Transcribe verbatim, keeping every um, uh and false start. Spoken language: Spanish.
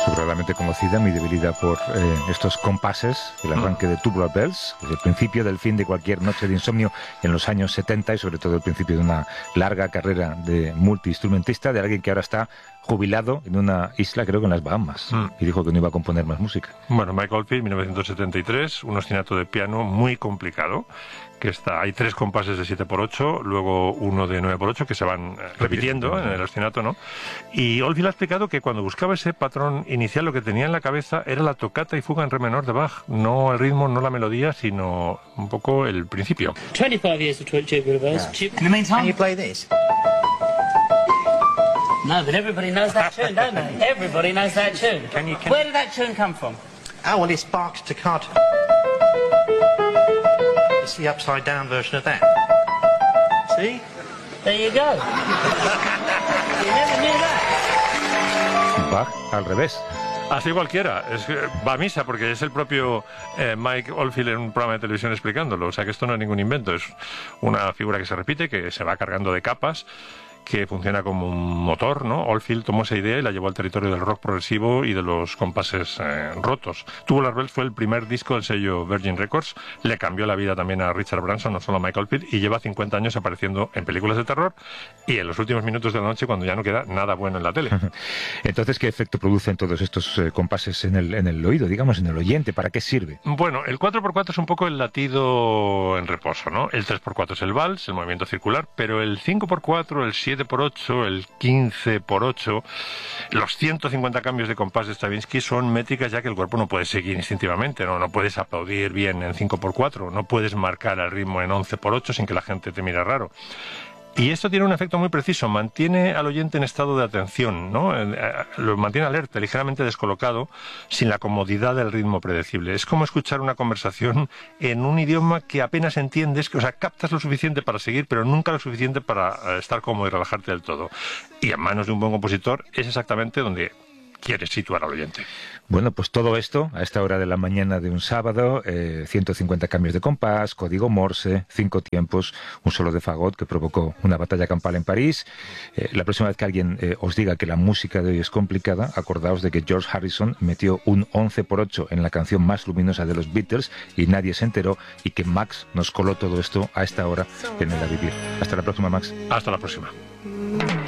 sobradamente conocida, mi debilidad por eh, estos compases, el arranque de Tubular Bells, es el principio del fin de cualquier noche de insomnio en los años setenta y sobre todo el principio de una larga carrera de multiinstrumentista, de alguien que ahora está jubilado en una isla, creo que en las Bahamas, mm. y dijo que no iba a componer más música. Bueno, Mike Oldfield, mil novecientos setenta y tres, un ostinato de piano muy complicado, que está, hay tres compases de siete por ocho, luego uno de nueve por ocho que se van repitiendo en el ostinato, ¿no? Y Oldfield ha explicado que cuando buscaba ese patrón inicial, lo que tenía en la cabeza era la tocata y fuga en re menor de Bach, no el ritmo, no la melodía, sino un poco el principio. twenty-five years of tubular bells. Yeah. In the meantime, can you play this? No, but everybody knows that tune, don't they? Everybody knows that tune. Can you, can Where did that tune come from? Oh, well, it's Bach's Toccata. It's the upside-down version of that. See? There you go. You never knew that. Bach al revés. Así cualquiera, es que va a misa porque es el propio eh, Mike Oldfield en un programa de televisión explicándolo, o sea que esto no es ningún invento, es una figura que se repite, que se va cargando de capas, que funciona como un motor, ¿no? Oldfield tomó esa idea y la llevó al territorio del rock progresivo y de los compases eh, rotos. Tubular Bells fue el primer disco del sello Virgin Records, le cambió la vida también a Richard Branson, no solo a Mike Oldfield, y lleva cincuenta años apareciendo en películas de terror y en los últimos minutos de la noche cuando ya no queda nada bueno en la tele. Entonces, ¿qué efecto producen todos estos eh, compases en el, en el oído, digamos, en el oyente? ¿Para qué sirve? Bueno, el cuatro por cuatro es un poco el latido en reposo, ¿no? El tres por cuatro es el vals, el movimiento circular, pero el cinco por cuatro, el siete por ocho, el quince por ocho, los ciento cincuenta cambios de compás de Stravinsky son métricas ya que el cuerpo no puede seguir instintivamente, no, no puedes aplaudir bien en cinco por cuatro, no puedes marcar el ritmo en once por ocho sin que la gente te mire raro. Y esto tiene un efecto muy preciso, mantiene al oyente en estado de atención, ¿no? Lo mantiene alerta, ligeramente descolocado, sin la comodidad del ritmo predecible. Es como escuchar una conversación en un idioma que apenas entiendes, que, o sea, captas lo suficiente para seguir, pero nunca lo suficiente para estar cómodo y relajarte del todo. Y en manos de un buen compositor es exactamente donde quieres situar al oyente. Bueno, pues todo esto, a esta hora de la mañana de un sábado, eh, ciento cincuenta cambios de compás, código Morse, cinco tiempos, un solo de fagot que provocó una batalla campal en París. Eh, la próxima vez que alguien eh, os diga que la música de hoy es complicada, acordaos de que George Harrison metió un once por ocho en la canción más luminosa de los Beatles y nadie se enteró, y que Max nos coló todo esto a esta hora en el A Vivir. Hasta la próxima, Max. Hasta la próxima.